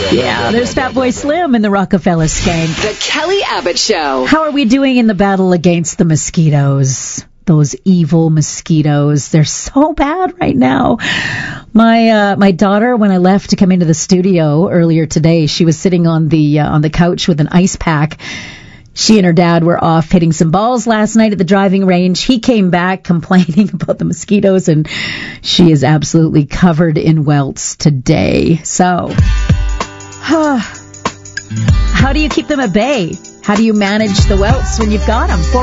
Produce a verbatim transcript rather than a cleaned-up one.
Yeah, there's Fatboy Slim in the Rockefeller Skank. The Kelly Abbott Show. How are we doing in the battle against the mosquitoes? Those evil mosquitoes. They're so bad right now. My uh, my daughter, when I left to come into the studio earlier today, she was sitting on the uh, on the couch with an ice pack. She and her dad were off hitting some balls last night at the driving range. He came back complaining about the mosquitoes, and she is absolutely covered in welts today. So, how do you keep them at bay? How do you manage the welts when you've got them?